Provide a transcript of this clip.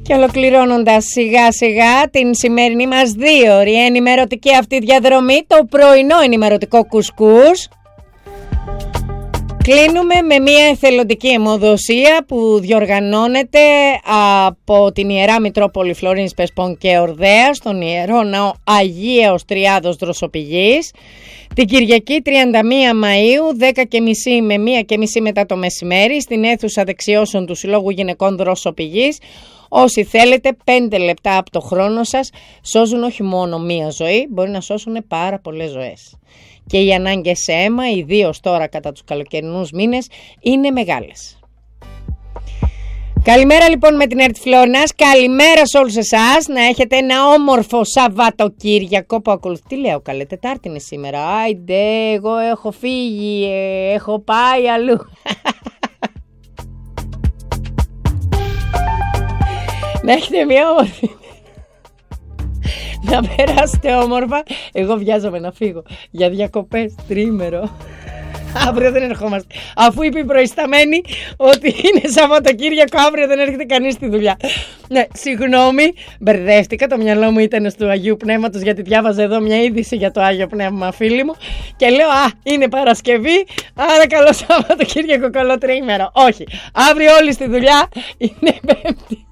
Και ολοκληρώνοντας σιγά σιγά την σημερινή μας 2ωρη ενημερωτική αυτή διαδρομή, το πρωινό ενημερωτικό κουσκούς, κλείνουμε με μια εθελοντική αιμοδοσία που διοργανώνεται από την Ιερά Μητρόπολη Φλωρίνης Πεσπών και Ορδέας στον Ιερό Ναό Αγίαος Τριάδος Δροσοπηγής την Κυριακή 31 Μαΐου 10.30 με 1.30 μετά το μεσημέρι στην αίθουσα δεξιώσεων του Συλλόγου Γυναικών Δροσοπηγής. Όσοι θέλετε 5 λεπτά από το χρόνο σας σώζουν όχι μόνο μία ζωή, μπορεί να σώσουν πάρα πολλές ζωές. Και οι ανάγκες σε αίμα, ιδίως τώρα κατά τους καλοκαιρινούς μήνες, είναι μεγάλες. Καλημέρα λοιπόν με την ΕΡΤ Φλόρινας, καλημέρα σε όλους εσάς, να έχετε ένα όμορφο Σαββατοκύριακο που ακολουθεί. Τι λέω καλέ, Τετάρτη είναι σήμερα, άιντε εγώ έχω φύγει, έχω πάει αλλού. Να έχετε μια όμορφη, να περάσετε όμορφα. Εγώ βιάζομαι να φύγω για διακοπές τριήμερο. Αύριο δεν ερχόμαστε. Αφού είπε η προϊσταμένη ότι είναι Σαββατοκύριακο, αύριο δεν έρχεται κανείς στη δουλειά. Ναι, συγγνώμη, μπερδεύτηκα. Το μυαλό μου ήταν στο Αγίου Πνεύματος, γιατί διάβαζα εδώ μια είδηση για το Άγιο Πνεύμα, φίλοι μου. Και λέω, είναι Παρασκευή, άρα καλό Σαββατοκύριακο, καλό τριήμερο. Όχι, αύριο όλοι στη δουλειά, είναι Πέμπτη.